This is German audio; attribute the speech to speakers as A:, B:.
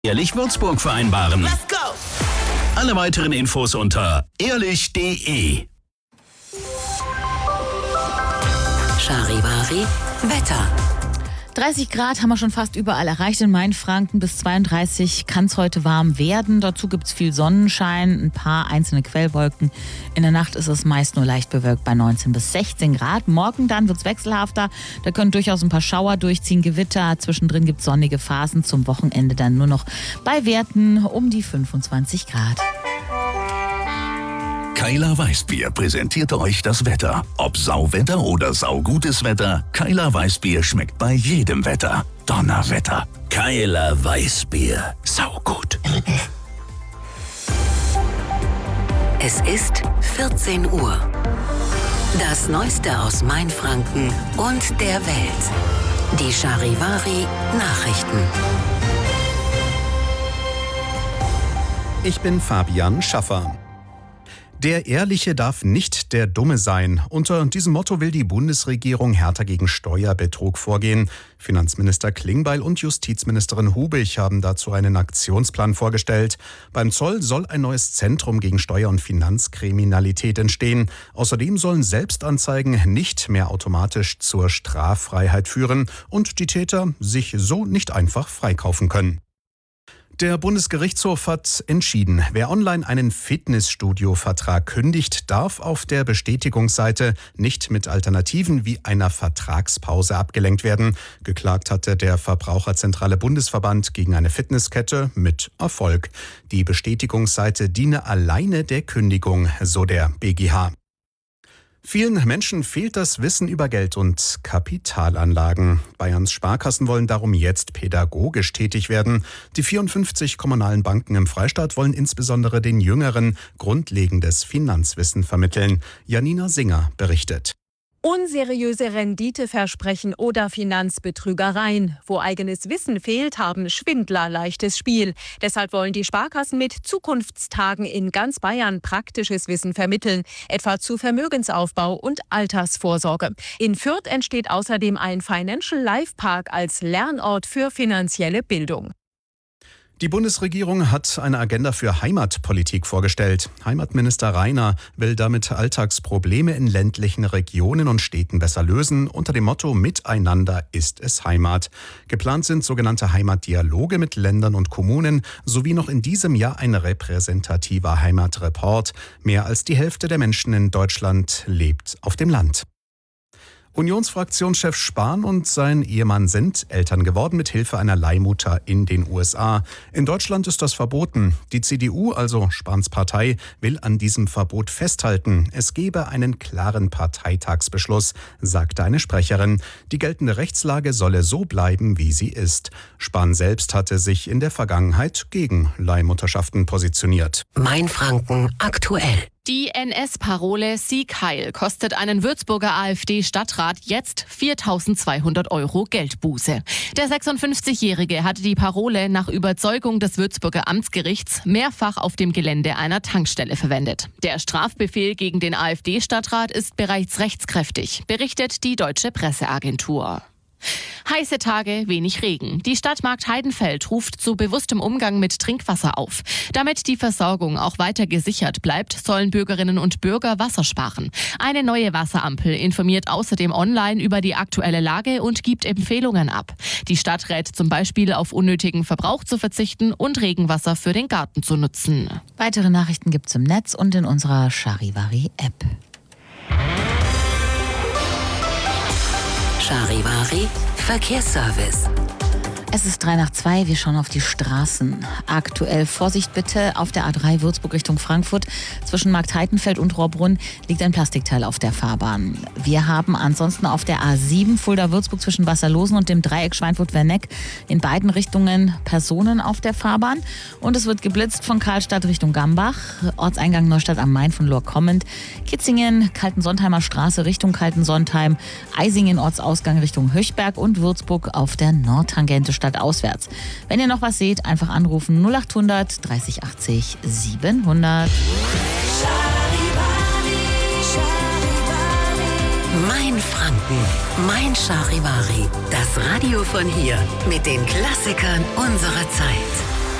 A: Ehrlich Würzburg vereinbaren.
B: Let's go!
A: Alle weiteren Infos unter ehrlich.de.
C: Charivari Wetter.
D: 30 Grad haben wir schon fast überall erreicht in Mainfranken. Bis 32 kann es heute warm werden. Dazu gibt es viel Sonnenschein, ein paar einzelne Quellwolken. In der Nacht ist es meist nur leicht bewölkt bei 19 bis 16 Grad. Morgen dann wird es wechselhafter. Da können durchaus ein paar Schauer durchziehen, Gewitter. Zwischendrin gibt es sonnige Phasen. Zum Wochenende dann nur noch bei Werten um die 25 Grad.
A: Keiler Weißbier präsentiert euch das Wetter. Ob Sauwetter oder saugutes Wetter, Keiler Weißbier schmeckt bei jedem Wetter. Donnerwetter. Keiler Weißbier. Saugut.
C: Es ist 14 Uhr. Das Neueste aus Mainfranken und der Welt. Die Charivari Nachrichten.
E: Ich bin Fabian Schaffer. Der Ehrliche darf nicht der Dumme sein. Unter diesem Motto will die Bundesregierung härter gegen Steuerbetrug vorgehen. Finanzminister Klingbeil und Justizministerin Hubich haben dazu einen Aktionsplan vorgestellt. Beim Zoll soll ein neues Zentrum gegen Steuer- und Finanzkriminalität entstehen. Außerdem sollen Selbstanzeigen nicht mehr automatisch zur Straffreiheit führen und die Täter sich so nicht einfach freikaufen können. Der Bundesgerichtshof hat entschieden, wer online einen Fitnessstudio-Vertrag kündigt, darf auf der Bestätigungsseite nicht mit Alternativen wie einer Vertragspause abgelenkt werden. Geklagt hatte der Verbraucherzentrale Bundesverband gegen eine Fitnesskette mit Erfolg. Die Bestätigungsseite diene alleine der Kündigung, so der BGH. Vielen Menschen fehlt das Wissen über Geld und Kapitalanlagen. Bayerns Sparkassen wollen darum jetzt pädagogisch tätig werden. Die 54 kommunalen Banken im Freistaat wollen insbesondere den Jüngeren grundlegendes Finanzwissen vermitteln. Janina Singer berichtet.
F: Unseriöse Renditeversprechen oder Finanzbetrügereien. Wo eigenes Wissen fehlt, haben Schwindler leichtes Spiel. Deshalb wollen die Sparkassen mit Zukunftstagen in ganz Bayern praktisches Wissen vermitteln, etwa zu Vermögensaufbau und Altersvorsorge. In Fürth entsteht außerdem ein Financial Life Park als Lernort für finanzielle Bildung.
E: Die Bundesregierung hat eine Agenda für Heimatpolitik vorgestellt. Heimatminister Rainer will damit Alltagsprobleme in ländlichen Regionen und Städten besser lösen, unter dem Motto Miteinander ist es Heimat. Geplant sind sogenannte Heimatdialoge mit Ländern und Kommunen sowie noch in diesem Jahr ein repräsentativer Heimatreport. Mehr als die Hälfte der Menschen in Deutschland lebt auf dem Land. Unionsfraktionschef Spahn und sein Ehemann sind Eltern geworden mit Hilfe einer Leihmutter in den USA. In Deutschland ist das verboten. Die CDU, also Spahns Partei, will an diesem Verbot festhalten. Es gebe einen klaren Parteitagsbeschluss, sagte eine Sprecherin. Die geltende Rechtslage solle so bleiben, wie sie ist. Spahn selbst hatte sich in der Vergangenheit gegen Leihmutterschaften positioniert.
C: Mainfranken aktuell.
G: Die NS-Parole Sieg Heil kostet einen Würzburger AfD-Stadtrat jetzt 4.200 € Geldbuße. Der 56-Jährige hatte die Parole nach Überzeugung des Würzburger Amtsgerichts mehrfach auf dem Gelände einer Tankstelle verwendet. Der Strafbefehl gegen den AfD-Stadtrat ist bereits rechtskräftig, berichtet die Deutsche Presseagentur. Heiße Tage, wenig Regen. Die Stadt Marktheidenfeld ruft zu bewusstem Umgang mit Trinkwasser auf. Damit die Versorgung auch weiter gesichert bleibt, sollen Bürgerinnen und Bürger Wasser sparen. Eine neue Wasserampel informiert außerdem online über die aktuelle Lage und gibt Empfehlungen ab. Die Stadt rät zum Beispiel, auf unnötigen Verbrauch zu verzichten und Regenwasser für den Garten zu nutzen.
D: Weitere Nachrichten gibt's im Netz und in unserer Charivari-App.
C: Charivari Verkehrsservice.
D: Es ist 3:02, wir schauen auf die Straßen. Aktuell Vorsicht bitte, auf der A3 Würzburg Richtung Frankfurt. Zwischen Marktheidenfeld und Rohrbrunn liegt ein Plastikteil auf der Fahrbahn. Wir haben ansonsten auf der A7 Fulda-Würzburg zwischen Wasserlosen und dem Dreieck Schweinfurt-Werneck in beiden Richtungen Personen auf der Fahrbahn. Und es wird geblitzt von Karlstadt Richtung Gambach, Ortseingang Neustadt am Main von Lohr kommend, Kitzingen, Kaltensonntheimer Straße Richtung Kaltensonntheim, Eisingen Ortsausgang Richtung Höchberg und Würzburg auf der Nordtangente stadtauswärts. Wenn ihr noch was seht, einfach anrufen 0800 30 80 700.
C: Mainfranken, mein Charivari. Das Radio von hier mit den Klassikern unserer Zeit.